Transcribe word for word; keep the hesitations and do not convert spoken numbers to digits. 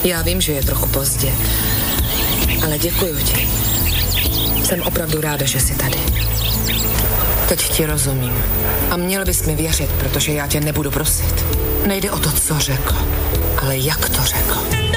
Já vím, že je trochu pozdě, ale děkuju ti. Jsem opravdu ráda, že jsi tady. Teď ti rozumím. A měl bys mi věřit, protože já tě nebudu prosit. Nejde o to, co řekl, ale jak to řekl.